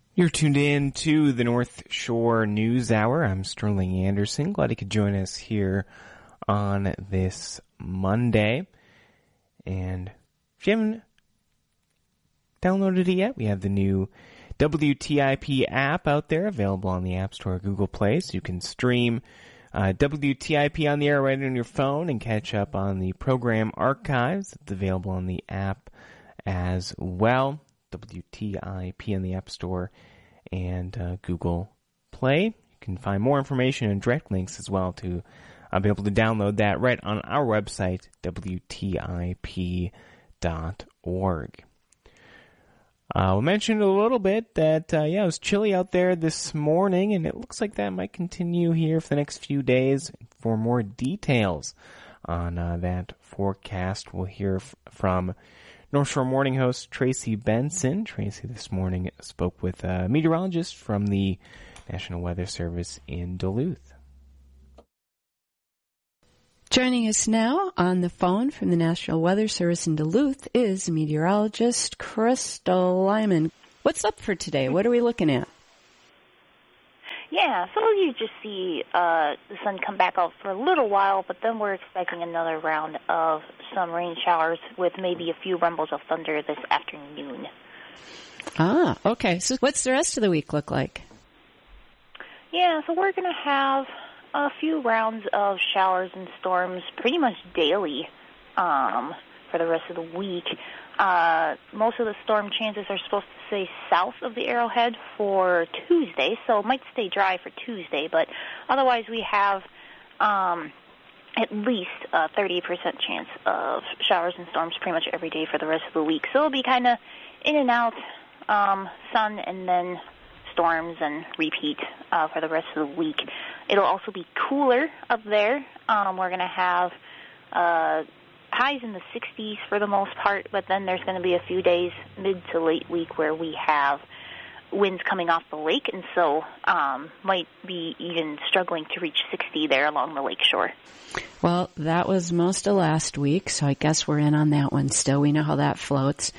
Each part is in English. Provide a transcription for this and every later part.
You're tuned in to the North Shore News Hour. I'm Sterling Anderson. Glad you could join us here on this Monday. And if you haven't downloaded it yet, we have the new WTIP app out there, available on the App Store or Google Play, so you can stream WTIP on the air right on your phone and catch up on the program archives. It's available on the app as well. WTIP in the App Store and Google Play. You can find more information and direct links as well to be able to download that right on our website, WTIP.org. We mentioned a little bit that, it was chilly out there this morning, and it looks like that might continue here for the next few days. For more details on that forecast, we'll hear from North Shore Morning host Tracy Benson. Tracy this morning spoke with a meteorologist from the National Weather Service in Duluth. Joining us now on the phone from the National Weather Service in Duluth is meteorologist Crystal Lyman. What's up for today? What are we looking at? Yeah, so you just see the sun come back out for a little while, but then we're expecting another round of some rain showers with maybe a few rumbles of thunder this afternoon. Ah, okay. So what's the rest of the week look like? Yeah, so we're going to have a few rounds of showers and storms pretty much daily for the rest of the week. Most of the storm chances are supposed to stay south of the Arrowhead for Tuesday, so it might stay dry for Tuesday, but otherwise we have at least a 30% chance of showers and storms pretty much every day for the rest of the week. So it'll be kind of in and out, sun and then storms and repeat for the rest of the week. It'll also be cooler up there. We're going to have highs in the 60s for the most part, but then there's going to be a few days mid to late week where we have winds coming off the lake, and so might be even struggling to reach 60 there along the lake shore. Well, that was most of last week, so I guess we're in on that one still. We know how that floats.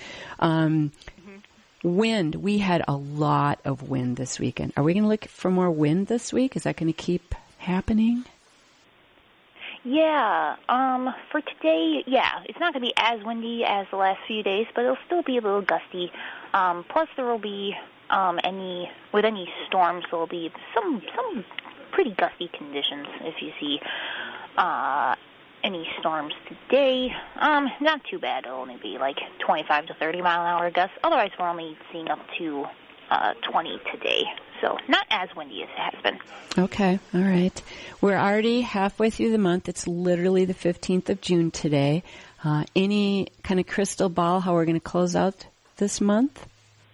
Wind, we had a lot of wind this weekend. Are we going to look for more wind this week? Is that going to keep happening? Yeah, for today, it's not going to be as windy as the last few days, but it'll still be a little gusty. Plus there will be any storms, there will be some pretty gusty conditions if you see any storms today. Not too bad. It'll only be like 25 to 30 mile an hour gusts. Otherwise, we're only seeing up to 20 today. So not as windy as it has been. Okay. All right. We're already halfway through the month. It's literally the 15th of June today. Any kind of crystal ball how we're going to close out this month?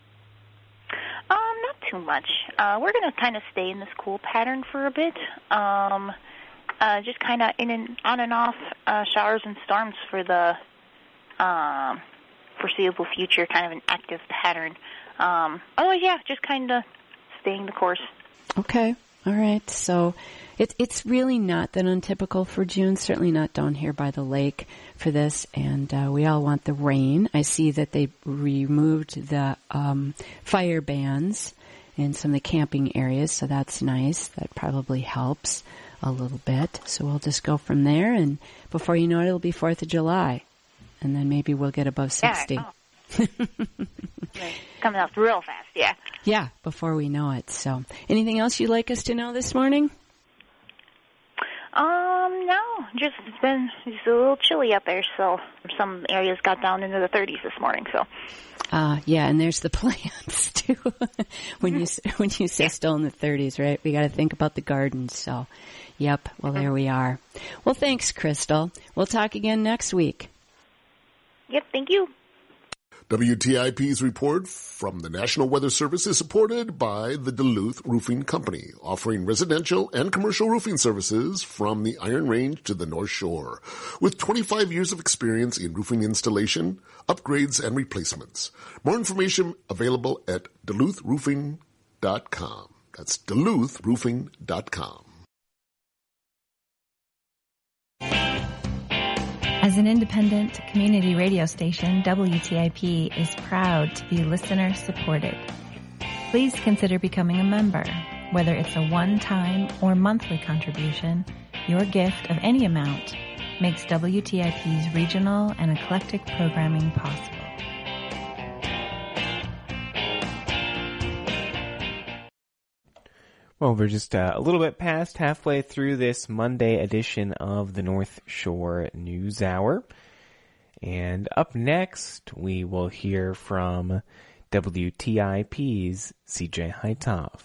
Not too much. We're going to kind of stay in this cool pattern for a bit. Just kind of in and on and off showers and storms for the foreseeable future, kind of an active pattern. Otherwise, just kind of staying the course. Okay. All right. So it's really not that untypical for June, certainly not down here by the lake for this, and we all want the rain. I see that they removed the fire bans in some of the camping areas, so that's nice. That probably helps a little bit. So we'll just go from there, and before you know it, it'll be 4th of July, and then maybe we'll get above 60. Yeah, coming up real fast, yeah. Yeah, before we know it. So anything else you'd like us to know this morning? No, it's been a little chilly up there, so some areas got down into the 30s this morning, so. Yeah, and there's the plants too. when you say still in the 30s, right? We got to think about the gardens. So, yep. Well, there we are. Well, thanks, Crystal. We'll talk again next week. Yep. Thank you. WTIP's report from the National Weather Service is supported by the Duluth Roofing Company, offering residential and commercial roofing services from the Iron Range to the North Shore. With 25 years of experience in roofing installation, upgrades, and replacements. More information available at duluthroofing.com. That's duluthroofing.com. As an independent community radio station, WTIP is proud to be listener-supported. Please consider becoming a member. Whether it's a one-time or monthly contribution, your gift of any amount makes WTIP's regional and eclectic programming possible. Well, we're just a little bit past halfway through this Monday edition of the North Shore News Hour. And up next, we will hear from WTIP's CJ Hytov.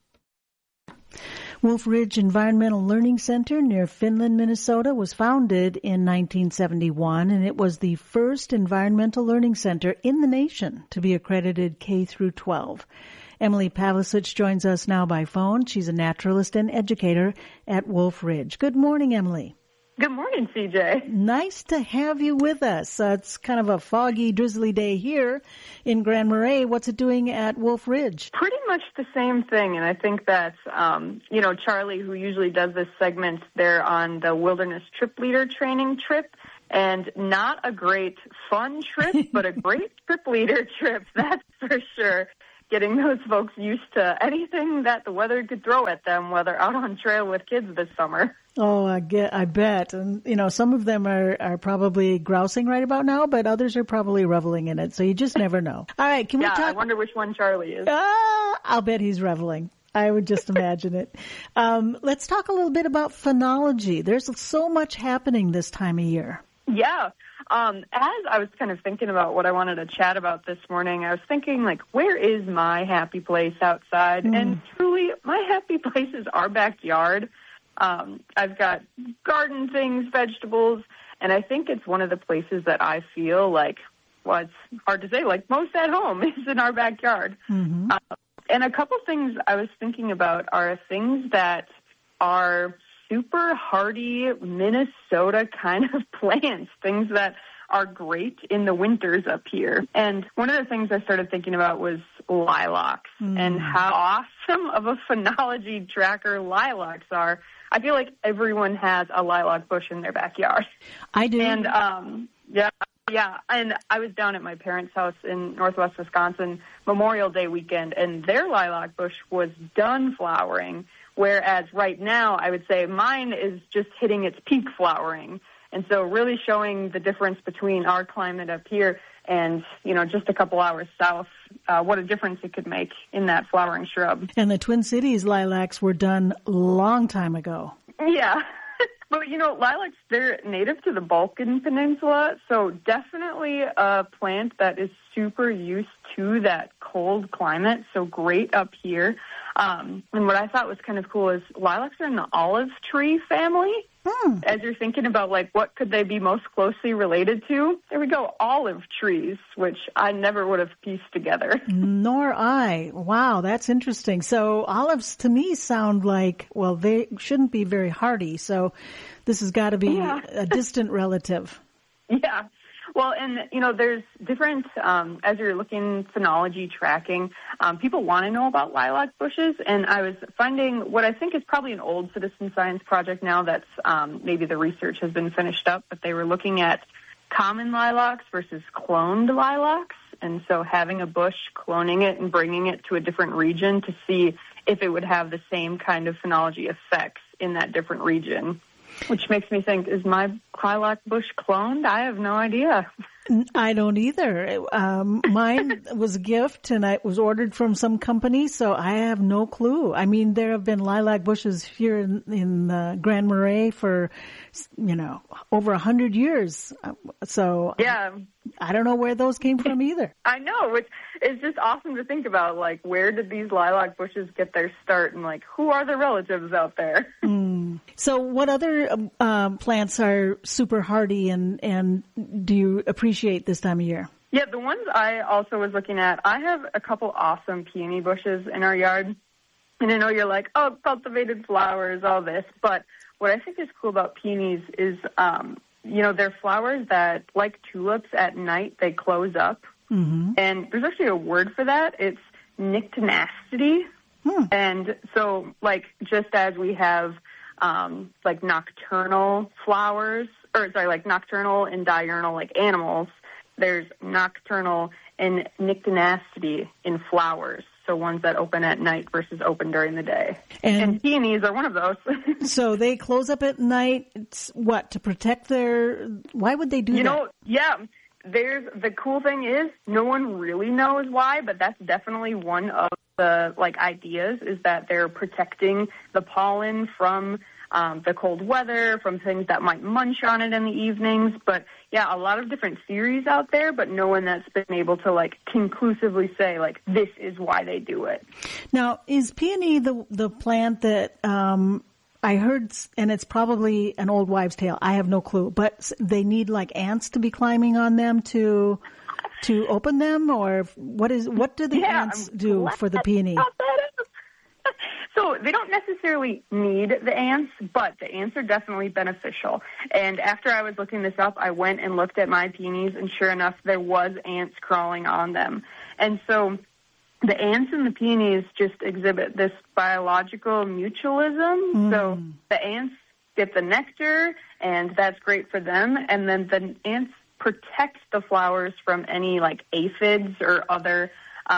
Wolf Ridge Environmental Learning Center near Finland, Minnesota was founded in 1971, and it was the first environmental learning center in the nation to be accredited K through 12. Emily Pavlicich joins us now by phone. She's a naturalist and educator at Wolf Ridge. Good morning, Emily. Good morning, CJ. Nice to have you with us. It's kind of a foggy, drizzly day here in Grand Marais. What's it doing at Wolf Ridge? Pretty much the same thing, and I think that, Charlie, who usually does this segment, they're on the Wilderness Trip Leader training trip, and not a great fun trip, but a great trip leader trip, that's for sure. Getting those folks used to anything that the weather could throw at them, whether out on trail with kids this summer. Oh, I bet. And, some of them are probably grousing right about now, but others are probably reveling in it. So you just never know. All right. Can we talk? I wonder which one Charlie is. I'll bet he's reveling. I would just imagine it. Let's talk a little bit about phenology. There's so much happening this time of year. Yeah. As I was kind of thinking about what I wanted to chat about this morning, I was thinking, where is my happy place outside? And truly, my happy place is our backyard. I've got garden things, vegetables, and I think it's one of the places that I feel it's hard to say, most at home is in our backyard. Mm-hmm. And a couple things I was thinking about are things that are super hardy Minnesota kind of plants, things that are great in the winters up here. And one of the things I started thinking about was lilacs and how awesome of a phenology tracker lilacs are. I feel like everyone has a lilac bush in their backyard. I do. And, yeah. And I was down at my parents' house in northwest Wisconsin Memorial Day weekend, and their lilac bush was done flowering. Whereas right now, I would say mine is just hitting its peak flowering. And so really showing the difference between our climate up here and, just a couple hours south, what a difference it could make in that flowering shrub. And the Twin Cities lilacs were done a long time ago. Yeah. But, lilacs, they're native to the Balkan Peninsula, so definitely a plant that is super used to that cold climate, so great up here. And what I thought was kind of cool is lilacs are in the olive tree family. As you're thinking about, what could they be most closely related to? There we go, olive trees, which I never would have pieced together. Nor I. Wow, that's interesting. So olives to me sound they shouldn't be very hardy, so this has got to be a distant relative. Yeah. Well, and, there's different, as you're looking phenology tracking, people want to know about lilac bushes, and I was finding what I think is probably an old citizen science project now that's maybe the research has been finished up, but they were looking at common lilacs versus cloned lilacs, and so having a bush, cloning it, and bringing it to a different region to see if it would have the same kind of phenology effects in that different region. Which makes me think, is my lilac bush cloned? I have no idea. I don't either. Mine was a gift, and it was ordered from some company, so I have no clue. I mean, there have been lilac bushes here in Grand Marais for, over 100 years. So yeah. I don't know where those came from either. I know, which is just awesome to think about, where did these lilac bushes get their start, and, who are the relatives out there? So what other plants are super hardy, and do you appreciate this time of year? Yeah, the ones I also was looking at, I have a couple awesome peony bushes in our yard. And I know you're like, oh, cultivated flowers, all this. But what I think is cool about peonies is, they're flowers that, like tulips, at night they close up. Mm-hmm. And there's actually a word for that. It's nyctinacity. And so, just as we have, nocturnal flowers, nocturnal and diurnal, animals, there's nocturnal and nyctinacity in flowers. so ones that open at night versus open during the day. And peonies are one of those. So they close up at night, to protect why would they do that? The cool thing is no one really knows why, but that's definitely one of the ideas, is that they're protecting the pollen from the cold weather, from things that might munch on it in the evenings. But yeah, a lot of different theories out there, but no one that's been able to conclusively say this is why they do it. Now, is peony the plant that I heard, and it's probably an old wives' tale, I have no clue, but they need ants to be climbing on them to open them, or what do the ants do for the peony? So they don't necessarily need the ants, but the ants are definitely beneficial. And after I was looking this up, I went and looked at my peonies, and sure enough, there was ants crawling on them. And so the ants in the peonies just exhibit this biological mutualism. So the ants get the nectar, and that's great for them. And then the ants protect the flowers from any aphids or other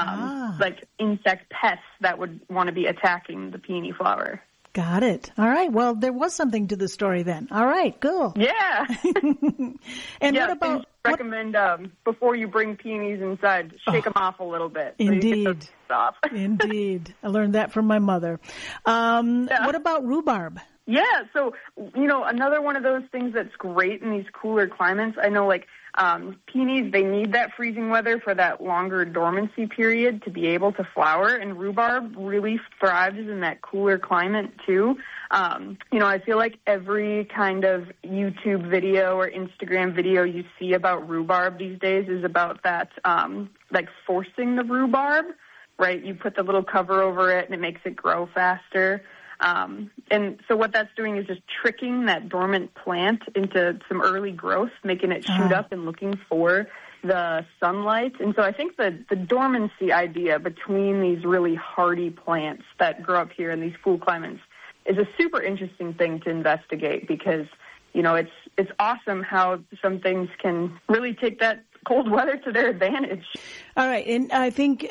insect pests that would want to be attacking the peony flower. Got it. All right. Well, there was something to the story then. All right. Cool. Yeah. And what about... recommend before you bring peonies inside, shake them off a little bit. Indeed. So stop. Indeed. I learned that from my mother. What about rhubarb? Yeah, so, another one of those things that's great in these cooler climates. I know, peonies, they need that freezing weather for that longer dormancy period to be able to flower, and rhubarb really thrives in that cooler climate, too. I feel like every kind of YouTube video or Instagram video you see about rhubarb these days is about that, forcing the rhubarb, right? You put the little cover over it, and it makes it grow faster. And so what that's doing is just tricking that dormant plant into some early growth, making it shoot up and looking for the sunlight. And so I think the dormancy idea between these really hardy plants that grow up here in these cool climates is a super interesting thing to investigate, because, it's awesome how some things can really take that cold weather to their advantage. All right. And I think,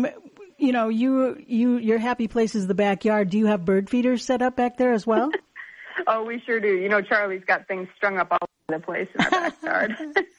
your happy place is the backyard. Do you have bird feeders set up back there as well? Oh, we sure do. Charlie's got things strung up all over the place in our backyard.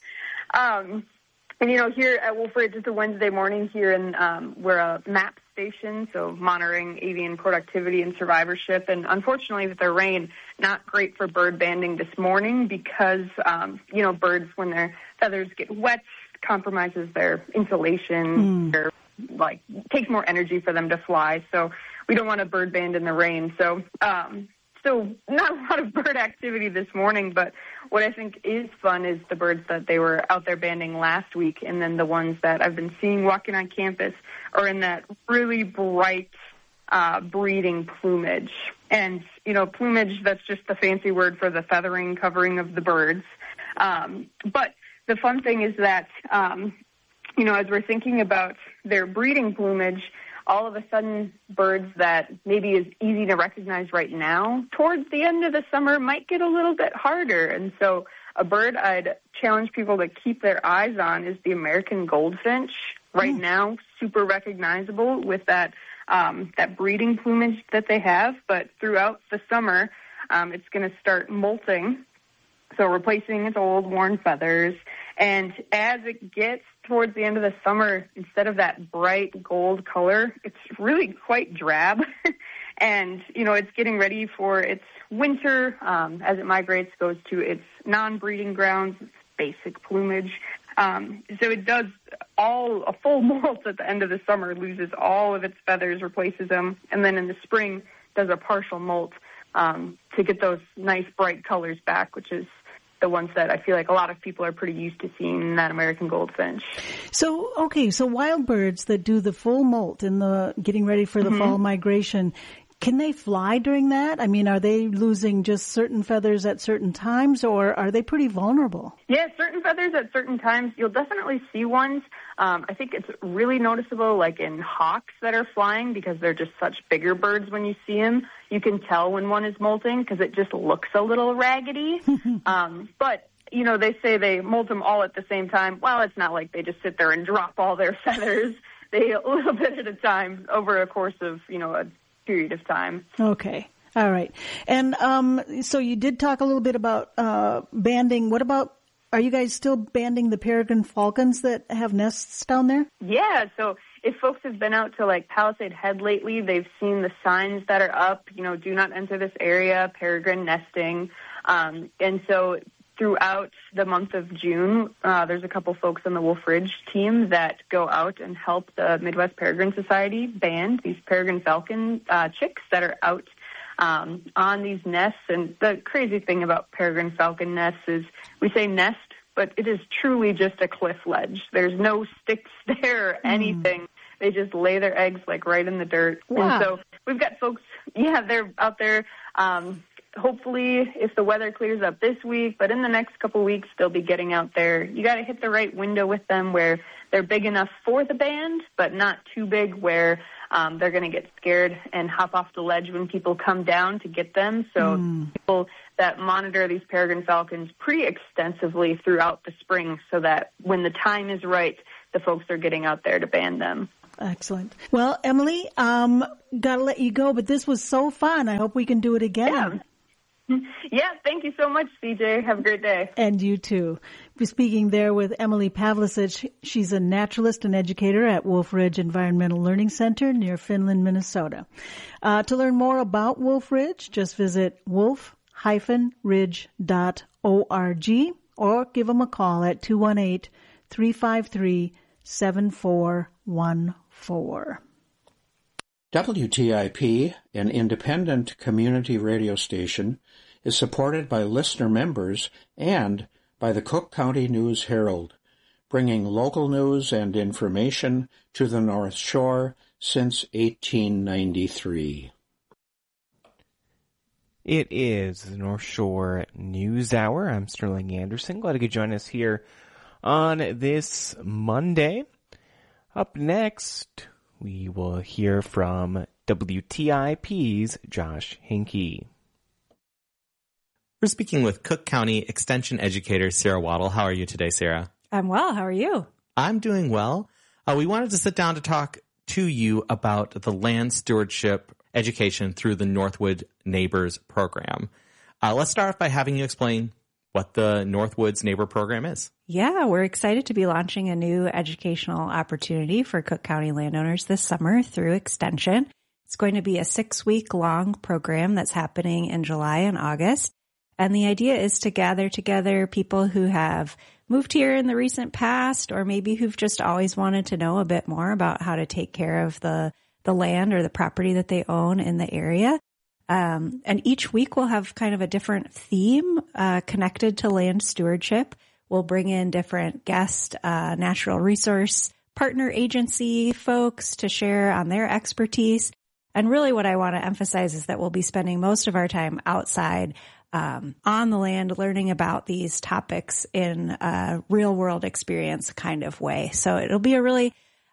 And, here at Wolfridge, it's a Wednesday morning here, and we're a MAP station, so monitoring avian productivity and survivorship. And unfortunately, with the rain, not great for bird banding this morning because, birds, when their feathers get wet, compromises their insulation, their takes more energy for them to fly. So we don't want a bird band in the rain. So still not a lot of bird activity this morning, but what I think is fun is the birds that they were out there banding last week, and then the ones that I've been seeing walking on campus are in that really bright breeding plumage. And, plumage, that's just the fancy word for the feathering covering of the birds. But the fun thing is that as we're thinking about their breeding plumage, all of a sudden birds that maybe is easy to recognize right now, towards the end of the summer, might get a little bit harder. And so a bird I'd challenge people to keep their eyes on is the American goldfinch. Right now, super recognizable with that breeding plumage that they have. But throughout the summer, it's going to start molting, so replacing its old worn feathers. And as it gets towards the end of the summer, instead of that bright gold color, it's really quite drab. And, it's getting ready for its winter as it migrates, goes to its non-breeding grounds, its basic plumage. So it does a full molt at the end of the summer, loses all of its feathers, replaces them, and then in the spring does a partial molt to get those nice bright colors back, which is the ones that I feel like a lot of people are pretty used to seeing in that American goldfinch. So wild birds that do the full molt in the getting ready for the fall migration, can they fly during that? I mean, are they losing just certain feathers at certain times, or are they pretty vulnerable? Yeah, certain feathers at certain times. You'll definitely see ones. I think it's really noticeable, like in hawks that are flying, because they're just such bigger birds when you see them. You can tell when one is molting because it just looks a little raggedy. But they say they molt them all at the same time. Well, it's not like they just sit there and drop all their feathers. a little bit at a time over a course of, a period of time. Okay. All right. And so you did talk a little bit about banding. What about, are you guys still banding the peregrine falcons that have nests down there? Yeah. So if folks have been out to like Palisade Head lately, they've seen the signs that are up, do not enter this area, peregrine nesting. And so throughout the month of June, there's a couple folks on the Wolf Ridge team that go out and help the Midwest Peregrine Society band these peregrine falcon chicks that are out on these nests. And the crazy thing about peregrine falcon nests is we say nest, but it is truly just a cliff ledge. There's no sticks there or anything. They just lay their eggs like right in the dirt. Wow. And so we've got folks, they're out there. Hopefully, if the weather clears up this week, but in the next couple weeks, they'll be getting out there. You got to hit the right window with them where they're big enough for the band, but not too big where they're going to get scared and hop off the ledge when people come down to get them. So people that monitor these peregrine falcons pretty extensively throughout the spring so that when the time is right, the folks are getting out there to band them. Excellent. Well, Emily, gotta let you go, but this was so fun. I hope we can do it again. Yeah, thank you so much, CJ. Have a great day. And you too. We're speaking there with Emily Pavlicic. She's a naturalist and educator at Wolf Ridge Environmental Learning Center near Finland, Minnesota. To learn more about Wolf Ridge, just visit wolf-ridge.org or give them a call at 218-353-7414. WTIP, an independent community radio station, is supported by listener members and by the Cook County News Herald, bringing local news and information to the North Shore since 1893. It is the North Shore News Hour. I'm Sterling Anderson. Glad you could join us here on this Monday. Up next, we will hear from WTIP's Josh Hinkey. We're speaking with Cook County Extension Educator Sarah Waddle. How are you today, Sarah? I'm well. How are you? I'm doing well. We wanted to sit down to talk to you about the land stewardship education through the Northwood Neighbors program. Let's start off by having you explain what the Northwoods Neighbor program is. Yeah, we're excited to be launching a new educational opportunity for Cook County landowners this summer through Extension. It's going to be a 6-week-long program that's happening in July and August. And the idea is to gather together people who have moved here in the recent past or maybe who've just always wanted to know a bit more about how to take care of the land or the property that they own in the area. And each week we'll have kind of a different theme connected to land stewardship. We'll bring in different guest natural resource partner agency folks to share on their expertise. And really what I want to emphasize is that we'll be spending most of our time outside on the land, learning about these topics in a real world experience kind of way. So it'll be a really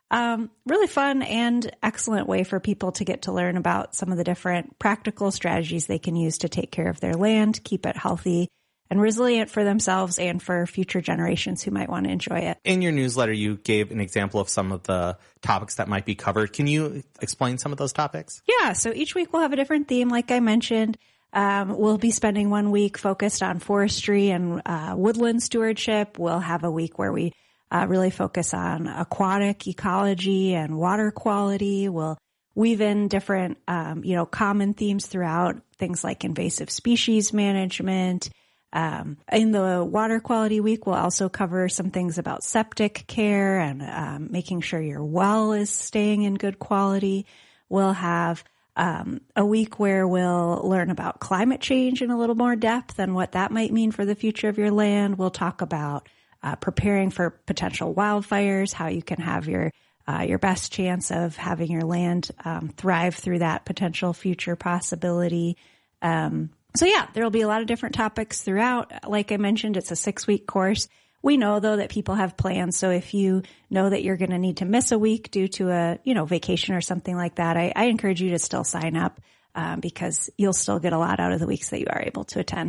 fun and excellent way for people to get to learn about some of the different practical strategies they can use to take care of their land, keep it healthy and resilient for themselves and for future generations who might want to enjoy it. In your newsletter, you gave an example of some of the topics that might be covered. Can you explain some of those topics? Yeah, so each week we'll have a different theme, like I mentioned. We'll be spending 1 week focused on forestry and woodland stewardship. We'll have a week where we really focus on aquatic ecology and water quality. We'll weave in different, common themes throughout, things like invasive species management. In the water quality week, we'll also cover some things about septic care and making sure your well is staying in good quality. We'll have a week where we'll learn about climate change in a little more depth and what that might mean for the future of your land. We'll talk about preparing for potential wildfires, how you can have your best chance of having your land thrive through that potential future possibility. So yeah, there'll be a lot of different topics throughout. Like I mentioned, it's a 6-week course. We know though that people have plans. So if you know that you're going to need to miss a week due to a, vacation or something like that, I encourage you to still sign up because you'll still get a lot out of the weeks that you are able to attend. I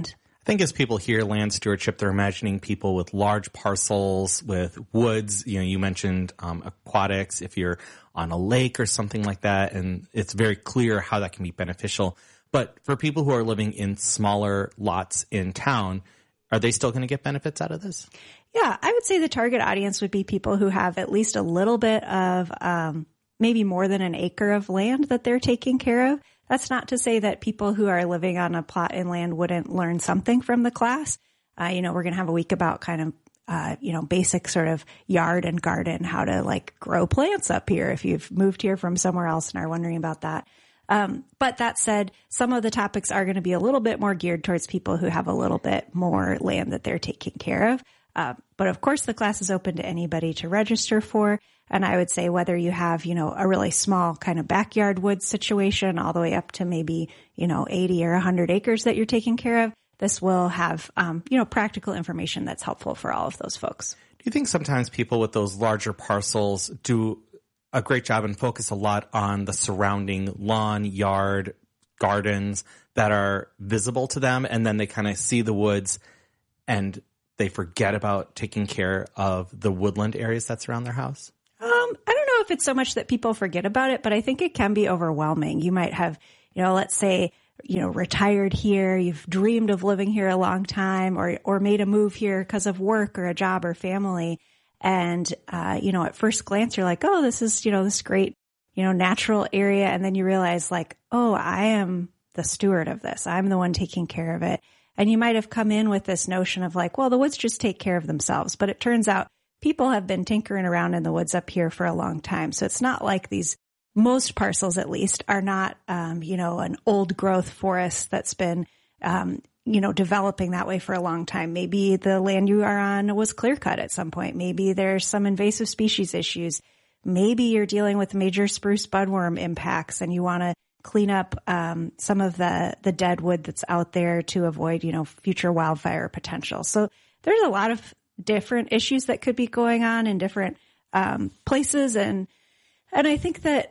think as people hear land stewardship, they're imagining people with large parcels, with woods. You know, you mentioned aquatics, if you're on a lake or something like that, and it's very clear how that can be beneficial. But for people who are living in smaller lots in town, are they still going to get benefits out of this? Yeah, I would say the target audience would be people who have at least a little bit of maybe more than an acre of land that they're taking care of. That's not to say that people who are living on a plot in land wouldn't learn something from the class. We're going to have a week about kind of, basic sort of yard and garden, how to like grow plants up here if you've moved here from somewhere else and are wondering about that. But that said, some of the topics are going to be a little bit more geared towards people who have a little bit more land that they're taking care of. But of course, the class is open to anybody to register for. And I would say whether you have, a really small kind of backyard woods situation all the way up to maybe, 80 or 100 acres that you're taking care of, this will have, practical information that's helpful for all of those folks. Do you think sometimes people with those larger parcels do a great job and focus a lot on the surrounding lawn, yard, gardens that are visible to them, and then they kind of see the woods and they forget about taking care of the woodland areas that surround their house? I don't know if it's so much that people forget about it, but I think it can be overwhelming. You might have, let's say, retired here, you've dreamed of living here a long time, or made a move here because of work or a job or family. And, at first glance, you're like, oh, this is, this great, natural area. And then you realize like, oh, I am the steward of this. I'm the one taking care of it. And you might have come in with this notion of like, well, the woods just take care of themselves. But it turns out people have been tinkering around in the woods up here for a long time. So it's not like most parcels at least are not, an old growth forest that's been, developing that way for a long time. Maybe the land you are on was clear cut at some point. Maybe there's some invasive species issues. Maybe you're dealing with major spruce budworm impacts and you want to clean up some of the dead wood that's out there to avoid, future wildfire potential. So there's a lot of different issues that could be going on in different places. And I think that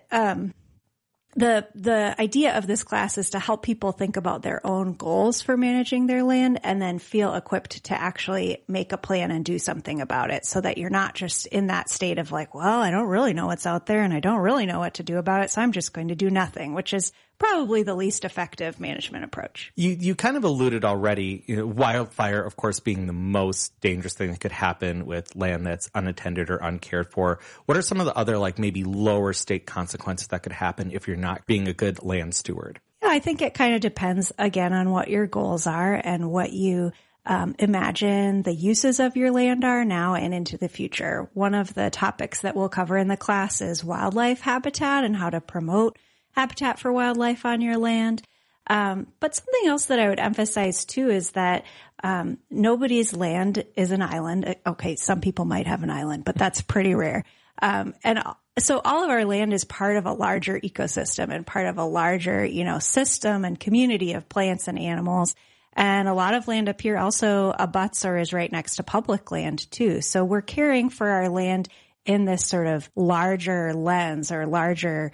the idea of this class is to help people think about their own goals for managing their land and then feel equipped to actually make a plan and do something about it so that you're not just in that state of like, well, I don't really know what's out there and I don't really know what to do about it, so I'm just going to do nothing, which is probably the least effective management approach. You kind of alluded already, wildfire, of course, being the most dangerous thing that could happen with land that's unattended or uncared for. What are some of the other, like maybe lower stake consequences that could happen if you're not being a good land steward? Yeah, I think it kind of depends, again, on what your goals are and what you imagine the uses of your land are now and into the future. One of the topics that we'll cover in the class is wildlife habitat and how to promote habitat for wildlife on your land. But something else that I would emphasize too is that nobody's land is an island. Okay, some people might have an island, but that's pretty rare. And so all of our land is part of a larger ecosystem and part of a larger, system and community of plants and animals. And a lot of land up here also abuts or is right next to public land too. So we're caring for our land in this sort of larger lens or larger,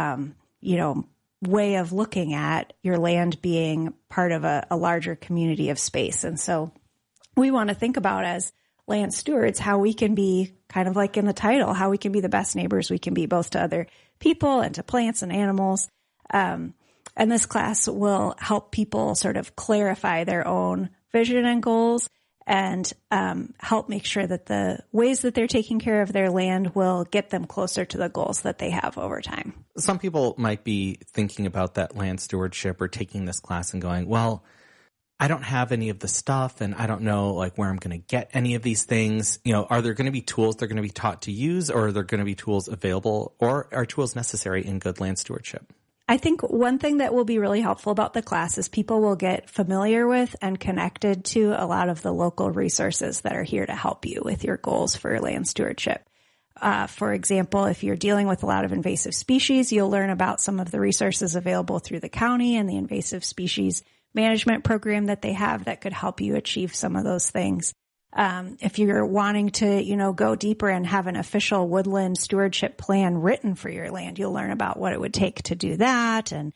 way of looking at your land being part of a larger community of space. And so we want to think about as land stewards how we can be kind of like in the title, how we can be the best neighbors we can be both to other people and to plants and animals. And this class will help people sort of clarify their own vision and goals and help make sure that the ways that they're taking care of their land will get them closer to the goals that they have over time. Some people might be thinking about that land stewardship or taking this class and going, well, I don't have any of the stuff and I don't know like where I'm going to get any of these things. Are there going to be tools they're going to be taught to use, or are there going to be tools available, or are tools necessary in good land stewardship? I think one thing that will be really helpful about the class is people will get familiar with and connected to a lot of the local resources that are here to help you with your goals for land stewardship. For example, if you're dealing with a lot of invasive species, you'll learn about some of the resources available through the county and the invasive species management program that they have that could help you achieve some of those things. If you're wanting to, go deeper and have an official woodland stewardship plan written for your land, you'll learn about what it would take to do that. And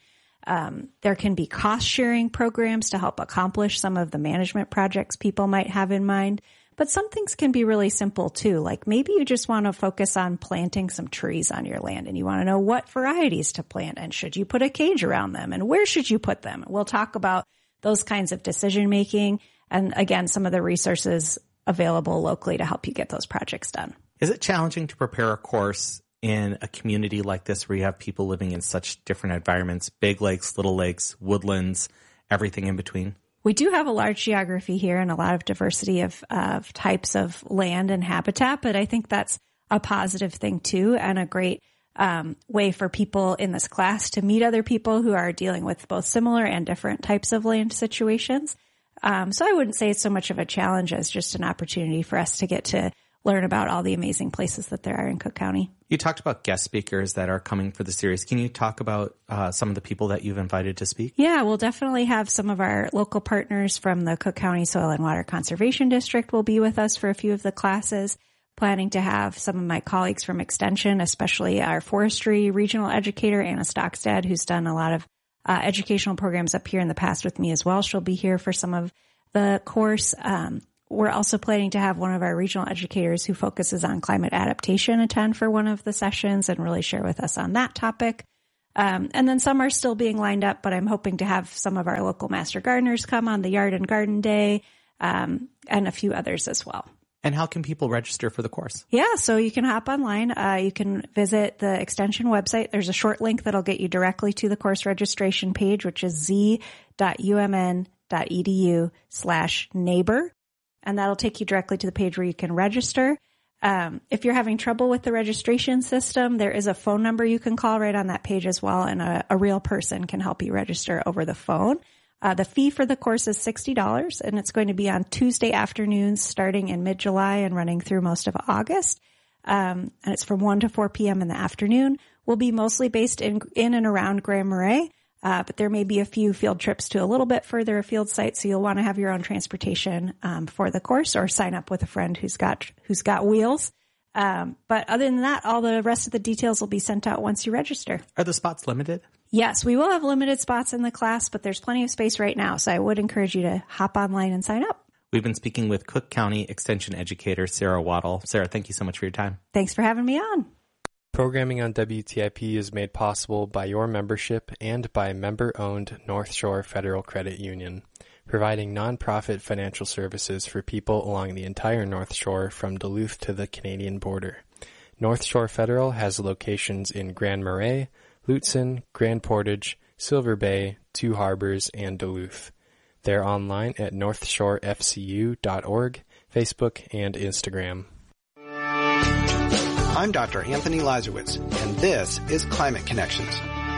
There can be cost sharing programs to help accomplish some of the management projects people might have in mind. But some things can be really simple too. Like maybe you just want to focus on planting some trees on your land and you want to know what varieties to plant and should you put a cage around them and where should you put them? We'll talk about those kinds of decision making and again, some of the resources available locally to help you get those projects done. Is it challenging to prepare a course in a community like this where you have people living in such different environments, big lakes, little lakes, woodlands, everything in between? We do have a large geography here and a lot of diversity of types of land and habitat, but I think that's a positive thing too and a great way for people in this class to meet other people who are dealing with both similar and different types of land situations. So I wouldn't say it's so much of a challenge as just an opportunity for us to get to learn about all the amazing places that there are in Cook County. You talked about guest speakers that are coming for the series. Can you talk about some of the people that you've invited to speak? Yeah, we'll definitely have some of our local partners from the Cook County Soil and Water Conservation District will be with us for a few of the classes. Planning to have some of my colleagues from Extension, especially our forestry regional educator, Anna Stockstad, who's done a lot of educational programs up here in the past with me as well. She'll be here for some of the course. We're also planning to have one of our regional educators who focuses on climate adaptation attend for one of the sessions and really share with us on that topic. And then some are still being lined up, but I'm hoping to have some of our local master gardeners come on the Yard and Garden Day, and a few others as well. And how can people register for the course? Yeah, so you can hop online. You can visit the Extension website. There's a short link that'll get you directly to the course registration page, which is z.umn.edu/neighbor. And that'll take you directly to the page where you can register. If you're having trouble with the registration system, there is a phone number you can call right on that page as well, and a real person can help you register over the phone. The fee for the course is $60, and it's going to be on Tuesday afternoons starting in mid-July and running through most of August. And it's from 1 to 4 p.m. in the afternoon. We'll be mostly based in and around Grand Marais. But there may be a few field trips to a little bit further afield site, so you'll want to have your own transportation for the course or sign up with a friend who's got wheels. But other than that, all the rest of the details will be sent out once you register. Are the spots limited? Yes, we will have limited spots in the class, but there's plenty of space right now, so I would encourage you to hop online and sign up. We've been speaking with Cook County Extension Educator Sarah Waddle. Sarah, thank you so much for your time. Thanks for having me on. Programming on WTIP is made possible by your membership and by member-owned North Shore Federal Credit Union, providing nonprofit financial services for people along the entire North Shore from Duluth to the Canadian border. North Shore Federal has locations in Grand Marais, Lutsen, Grand Portage, Silver Bay, Two Harbors, and Duluth. They're online at northshorefcu.org, Facebook, and Instagram. I'm Dr. Anthony Lazarowitz, and this is Climate Connections.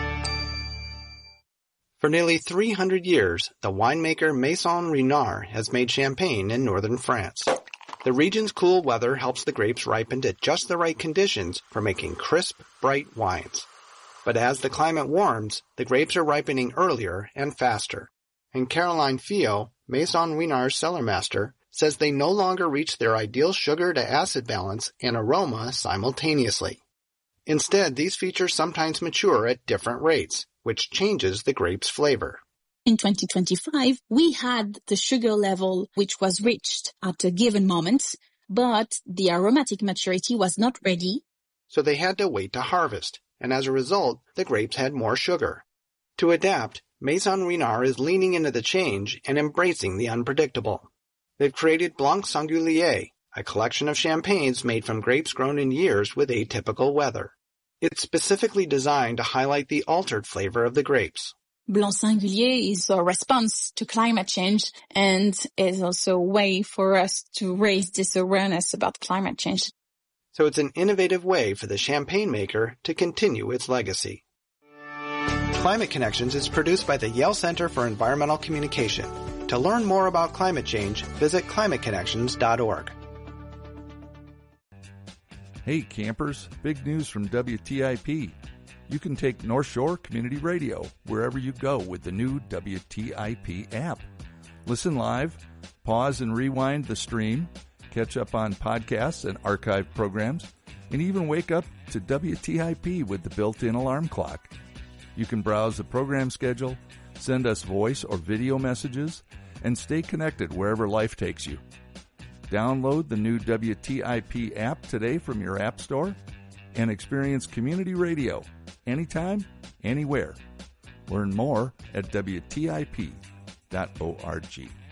For nearly 300 years, the winemaker Maison Renard has made champagne in northern France. The region's cool weather helps the grapes ripen to just the right conditions for making crisp, bright wines. But as the climate warms, the grapes are ripening earlier and faster. And Caroline Fio, Maison Renard's cellar master, says they no longer reach their ideal sugar to acid balance and aroma simultaneously. Instead, these features sometimes mature at different rates, which changes the grape's flavor. In 2025, we had the sugar level which was reached at a given moment, but the aromatic maturity was not ready. So they had to wait to harvest, and as a result, the grapes had more sugar. To adapt, Maison Renard is leaning into the change and embracing the unpredictable. They've created Blanc Singulier, a collection of champagnes made from grapes grown in years with atypical weather. It's specifically designed to highlight the altered flavor of the grapes. Blanc Singulier is a response to climate change and is also a way for us to raise this awareness about climate change. So it's an innovative way for the champagne maker to continue its legacy. Climate Connections is produced by the Yale Center for Environmental Communication. To learn more about climate change, visit climateconnections.org. Hey campers, big news from WTIP. You can take North Shore Community Radio wherever you go with the new WTIP app. Listen live, pause and rewind the stream, catch up on podcasts and archived programs, and even wake up to WTIP with the built-in alarm clock. You can browse the program schedule, send us voice or video messages, and stay connected wherever life takes you. Download the new WTIP app today from your app store and experience community radio anytime, anywhere. Learn more at WTIP.org.